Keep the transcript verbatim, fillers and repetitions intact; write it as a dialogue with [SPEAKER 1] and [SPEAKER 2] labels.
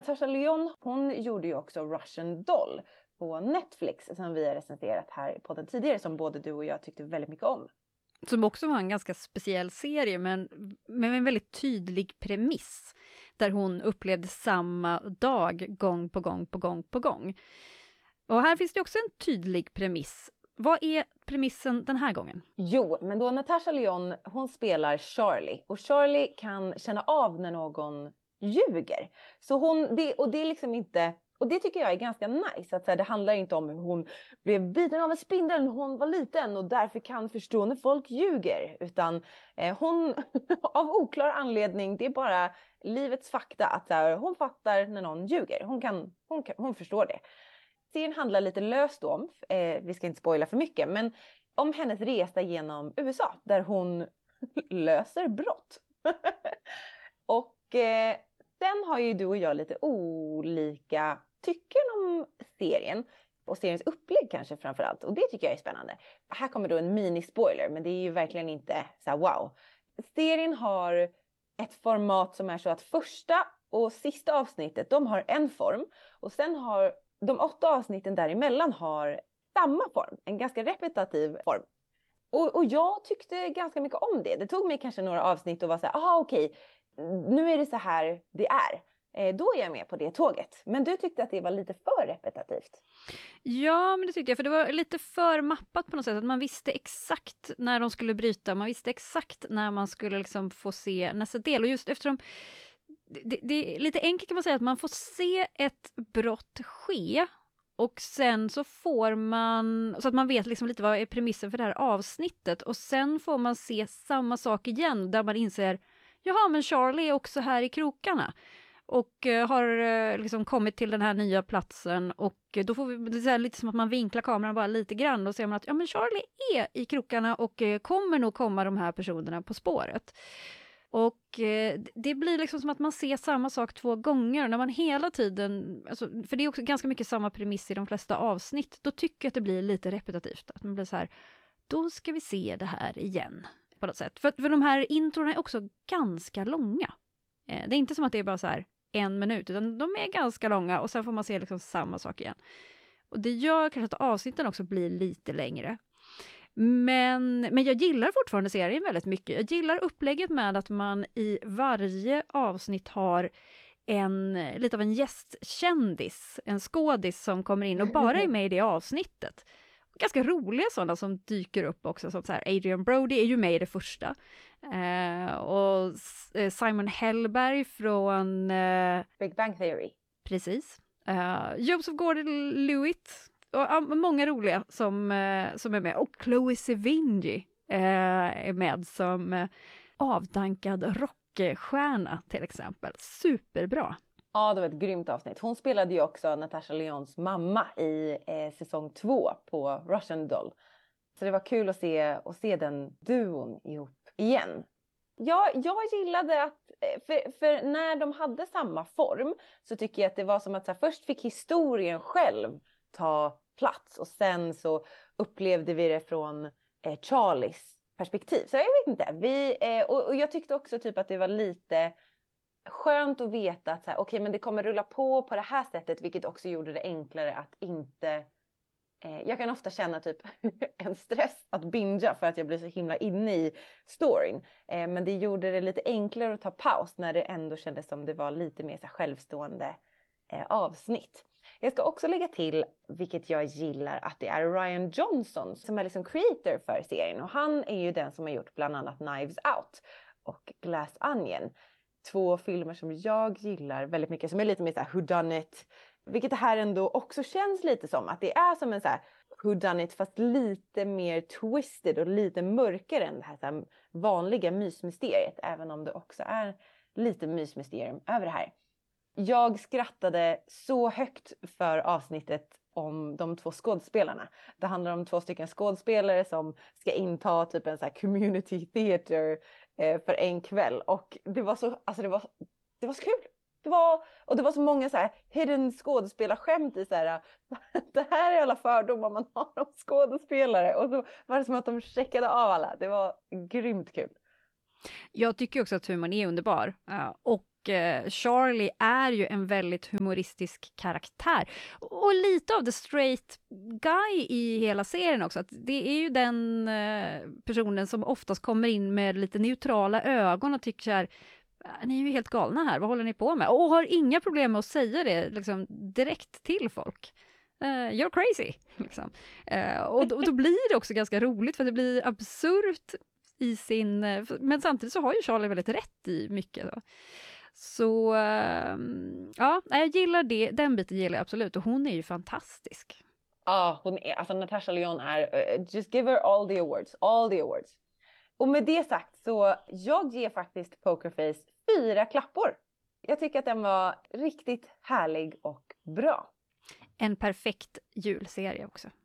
[SPEAKER 1] Natasha Lyonne, hon gjorde ju också Russian Doll på Netflix som vi har recenserat här på den tidigare, som både du och jag tyckte väldigt mycket om.
[SPEAKER 2] Som också var en ganska speciell serie, men med en väldigt tydlig premiss. Där hon upplevde samma dag gång på gång på gång på gång. Och här finns det också en tydlig premiss. Vad är premissen den här gången?
[SPEAKER 1] Jo, men då Natasha Lyonne, hon spelar Charlie. Och Charlie kan känna av när någon ljuger. Så hon, det, och det är liksom inte... Och det tycker jag är ganska nice. Att så här, det handlar inte om hur hon blev biten av en spindel när hon var liten och därför kan förstå när folk ljuger. Utan eh, hon, av oklar anledning, det är bara livets fakta. Att så här, hon fattar när någon ljuger. Hon, kan, hon, kan, hon förstår det. Serien handlar lite löst om, eh, vi ska inte spoila för mycket, men om hennes resa genom U S A. Där hon löser brott. och eh, sen har ju du och jag lite olika tycken om serien. Och seriens upplägg kanske framförallt. Och det tycker jag är spännande. Här kommer då en mini-spoiler, men det är ju verkligen inte så här wow. Serien har ett format som är så att första och sista avsnittet, de har en form. Och sen har de åtta avsnitten däremellan har samma form. En ganska repetitiv form. Och, och jag tyckte ganska mycket om det. Det tog mig kanske några avsnitt och var så här, aha okej, nu är det så här det är. Eh, då är jag med på det tåget. Men du tyckte att det var lite för repetitivt.
[SPEAKER 2] Ja, men det tyckte jag. För det var lite för mappat på något sätt. Att man visste exakt när de skulle bryta. Man visste exakt när man skulle liksom få se nästa del. Och just eftersom det, det är lite enkelt kan man säga att man får se ett brott ske. Och sen så får man, så att man vet liksom lite vad är premissen för det här avsnittet. Och sen får man se samma sak igen där man inser, jaha men Charlie är också här i krokarna. Och uh, har uh, liksom kommit till den här nya platsen och uh, då får vi, det är lite som att man vinklar kameran bara lite grann och ser man att ja men Charlie är i krokarna och uh, kommer nog komma de här personerna på spåret. Och uh, det blir liksom som att man ser samma sak två gånger när man hela tiden, alltså, för det är också ganska mycket samma premiss i de flesta avsnitt, då tycker jag att det blir lite repetitivt. Att man blir så här, då ska vi se det här igen på något sätt. För, för de här introna är också ganska långa. Uh, det är inte som att det är bara så här en minut, utan de är ganska långa och sen får man se liksom samma sak igen. Och det gör kanske att avsnitten också blir lite längre. Men, men jag gillar fortfarande serien väldigt mycket. Jag gillar upplägget med att man i varje avsnitt har en, lite av en gästkändis, en skådis som kommer in och bara är med i det avsnittet. Ganska roliga sådana som dyker upp också, som så här Adrian Brody är ju med i det första. Eh, och Simon Helberg från eh,
[SPEAKER 1] Big Bang Theory.
[SPEAKER 2] Precis. Eh, Joseph Gordon-Levitt och ja, många roliga som, eh, som är med. Och Chloe Sevigny eh, är med som eh, avdankad rockstjärna till exempel. Superbra.
[SPEAKER 1] Ja, det var ett grymt avsnitt. Hon spelade ju också Natasha Lyonnes mamma i eh, säsong två på Russian Doll. Så det var kul att se, att se den duon ihop igen. Ja, jag gillade att, för, för när de hade samma form så tycker jag att det var som att så här, först fick historien själv ta plats. Och sen så upplevde vi det från eh, Charlies perspektiv. Så jag vet inte, vi, eh, och, och jag tyckte också typ att det var lite skönt att veta att så här, okej, men det kommer rulla på på det här sättet, vilket också gjorde det enklare att inte eh, jag kan ofta känna typ en stress att bingea för att jag blir så himla inne i storyn, eh, men det gjorde det lite enklare att ta paus när det ändå kändes som det var lite mer så här, självstående eh, avsnitt. Jag ska också lägga till, vilket jag gillar, att det är Ryan Johnson som är liksom creator för serien, och han är ju den som har gjort bland annat Knives Out och Glass Onion. Två filmer som jag gillar väldigt mycket, som är lite mer så här whodunit. Vilket det här ändå också känns lite som. Att det är som en så här whodunit fast lite mer twisted och lite mörkare än det här, så här vanliga mysmysteriet. Även om det också är lite mysmysterium över det här. Jag skrattade så högt för avsnittet om de två skådespelarna. Det handlar om två stycken skådespelare som ska inta typ en så här community theater eh, för en kväll. Och det var så, alltså det var, det var så kul. Det var, och det var så många så här hidden skådespelarskämt i så här, det här är alla fördomar man har om skådespelare. Och så var det som att de checkade av alla. Det var grymt kul.
[SPEAKER 2] Jag tycker också att humorn är underbar. Och eh, Charlie är ju en väldigt humoristisk karaktär. Och lite av the straight guy i hela serien också. Att det är ju den eh, personen som oftast kommer in med lite neutrala ögon och tycker så här, ni är ju helt galna här, vad håller ni på med? Och har inga problem med att säga det liksom, direkt till folk. Uh, you're crazy. Liksom. Uh, och, då, och då blir det också ganska roligt för det blir absurt i sin... Uh, men samtidigt så har ju Charlie väldigt rätt i mycket. Då. Så uh, ja, jag gillar det. Den biten gillar jag absolut och hon är ju fantastisk.
[SPEAKER 1] Ja, hon är, alltså Natasha Lyonne är... Uh, just give her all the awards. All the awards. Och med det sagt så jag ger faktiskt Pokerface fyra klappor. Jag tycker att den var riktigt härlig och bra.
[SPEAKER 2] En perfekt julserie också.